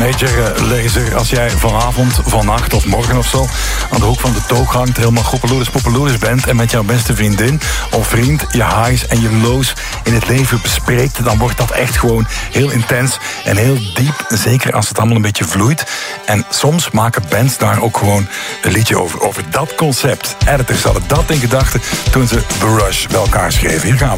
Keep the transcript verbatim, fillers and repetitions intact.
Major Lazer, als jij vanavond, vannacht of morgen of zo aan de hoek van de toog hangt, helemaal groepeloeris popeloeris bent en met jouw beste vriendin of vriend je highs en je lows in het leven bespreekt, dan wordt dat echt gewoon heel intens en heel diep. Zeker als het allemaal een beetje vloeit. En soms maken bands daar ook gewoon een liedje over. Over dat concept. Editors hadden dat in gedachten toen ze The Rush bij elkaar schreven. Hier gaan we.